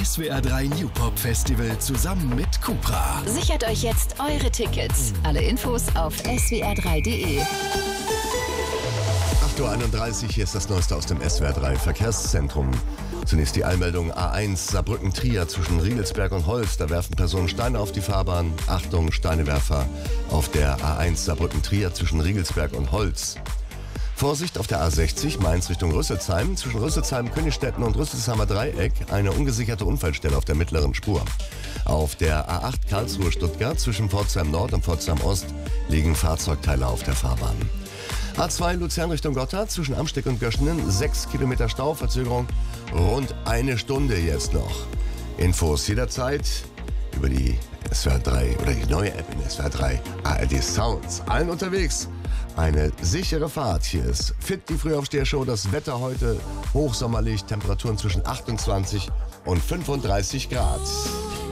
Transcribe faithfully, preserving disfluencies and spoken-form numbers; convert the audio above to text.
S W R drei New Pop Festival zusammen mit Cupra. Sichert euch jetzt eure Tickets. Alle Infos auf s w r drei punkt d e. acht Uhr einunddreißig, hier ist das Neueste aus dem S W R drei Verkehrszentrum. Zunächst die Eilmeldung A eins Saarbrücken-Trier zwischen Riegelsberg und Holz. Da werfen Personen Steine auf die Fahrbahn. Achtung, Steinewerfer auf der A eins Saarbrücken-Trier zwischen Riegelsberg und Holz. Vorsicht auf der A sechzig Mainz Richtung Rüsselsheim. Zwischen Rüsselsheim, Königstetten und Rüsselsheimer Dreieck eine ungesicherte Unfallstelle auf der mittleren Spur. Auf der A acht Karlsruhe-Stuttgart zwischen Pforzheim Nord und Pforzheim Ost liegen Fahrzeugteile auf der Fahrbahn. A zwei Luzern Richtung Gotthard zwischen Amsteck und Göschenen, sechs Kilometer Stau, Verzögerung rund eine Stunde jetzt noch. Infos jederzeit über die S W R drei oder die neue App in S W R drei A R D Sounds. Allen unterwegs eine sichere Fahrt. Hier ist Fit, die Frühaufsteher-Show. Das Wetter heute hochsommerlich, Temperaturen zwischen achtundzwanzig und fünfunddreißig Grad.